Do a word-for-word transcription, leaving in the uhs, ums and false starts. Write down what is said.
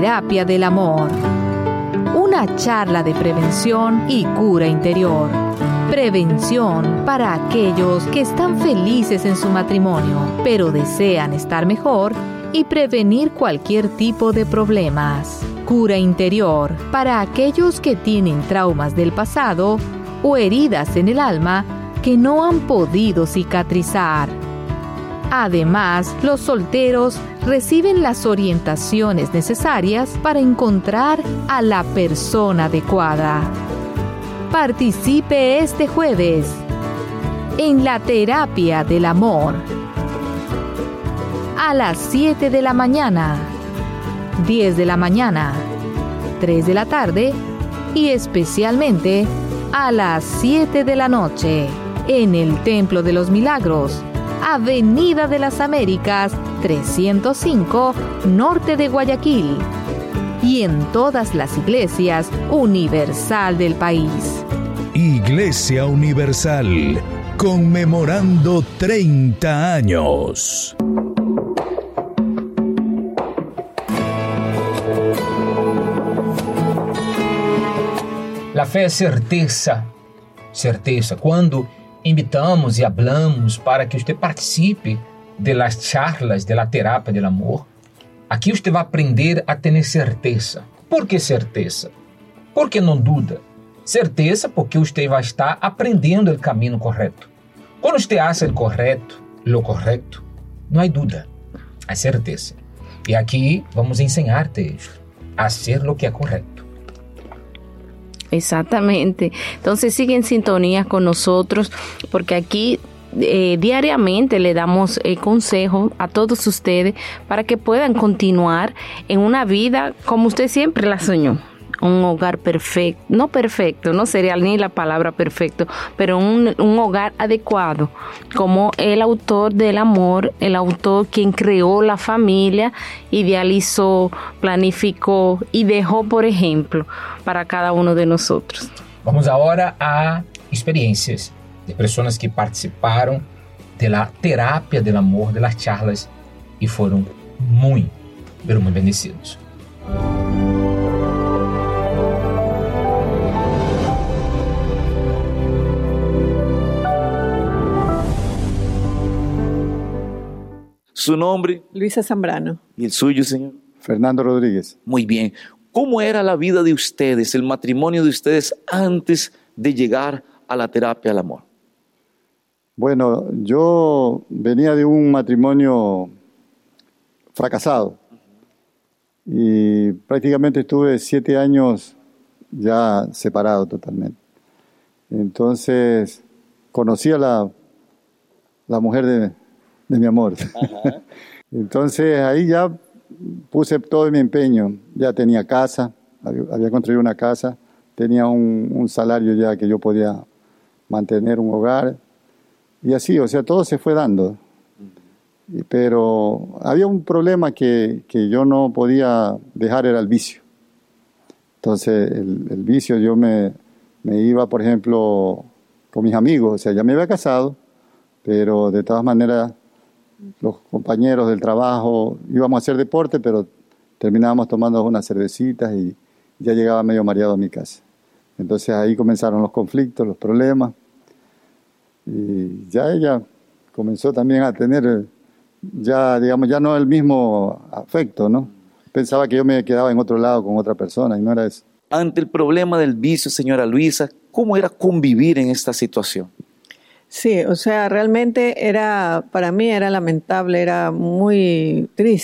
terapia del amor. Una charla de prevención y cura interior. Prevención para aquellos que están felices en su matrimonio, pero desean estar mejor y prevenir cualquier tipo de problemas. Cura interior para aquellos que tienen traumas del pasado o heridas en el alma que no han podido cicatrizar. Además, los solteros reciben las orientaciones necesarias para encontrar a la persona adecuada. Participe este jueves en la terapia del amor a las siete de la mañana, diez de la mañana, tres de la tarde y especialmente a las siete de la noche en el Templo de los Milagros, Avenida de las Américas trescientos cinco, norte de Guayaquil, y en todas las iglesias universal del país. Iglesia Universal, conmemorando treinta años. La fé é certeza, certeza. Quando invitamos e hablamos para que você participe das charlas da terapia do amor, aqui você vai aprender a ter certeza. Por que certeza? Porque não duda. Certeza porque você vai estar aprendendo o caminho correto. Quando você acha o correto, o correto, não há dúvida, há certeza. E aqui vamos ensinar-te a ser o que é correto. Exactamente. Entonces sigue en sintonía con nosotros porque aquí eh, diariamente le damos eh, consejos a todos ustedes para que puedan continuar en una vida como usted siempre la soñó. Un hogar perfecto, no perfecto, no sería ni la palabra perfecto, pero un, un hogar adecuado, como el autor del amor, el autor quien creó la familia, idealizó, planificó y dejó, por ejemplo, para cada uno de nosotros. Vamos agora a experiências de pessoas que participaram da terapia do amor, das charlas e foram muito, muito bendecidos. ¿Su nombre? Luisa Zambrano. ¿Y el suyo, señor? Fernando Rodríguez. Muy bien. ¿Cómo era la vida de ustedes, el matrimonio de ustedes antes de llegar a la terapia del amor? Bueno, yo venía de un matrimonio fracasado y prácticamente estuve siete años ya separado totalmente. Entonces conocí a la, la mujer de, de mi amor. Ajá. Entonces ahí ya puse todo mi empeño. Ya tenía casa, había, había construido una casa, tenía un, un salario ya que yo podía mantener un hogar. Y así, o sea, todo se fue dando. Y, pero había un problema que, que yo no podía dejar, era el vicio. Entonces, el, el vicio, yo me, me iba, por ejemplo, con mis amigos. O sea, ya me había casado, pero de todas maneras, los compañeros del trabajo, íbamos a hacer deporte, pero terminábamos tomando unas cervecitas y ya llegaba medio mareado a mi casa. Entonces, ahí comenzaron los conflictos, los problemas. Y ya ella comenzó también a tener, ya digamos, ya no el mismo afecto, ¿no? Pensaba que yo me quedaba en otro lado con otra persona y no era eso. Ante el problema del vicio, señora Luisa, ¿cómo era convivir en esta situación? Sí, o sea, realmente era, para mí era lamentable, era muy triste.